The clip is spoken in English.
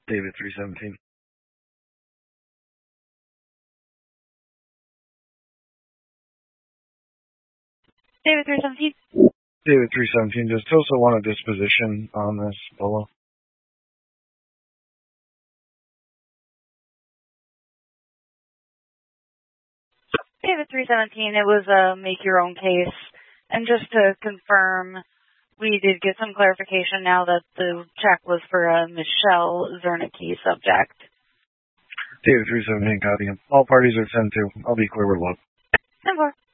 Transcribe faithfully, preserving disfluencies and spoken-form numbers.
David three seventeen. David three seventeen. David three seventeen. Does Tosa want a disposition on this Bolo? David three seventeen, it was a make your own case. And just to confirm, we did get some clarification now that the check was for a Michelle Zernicke subject. David three seventeen, copy. All parties are ten two. I'll be clear with love. ten four.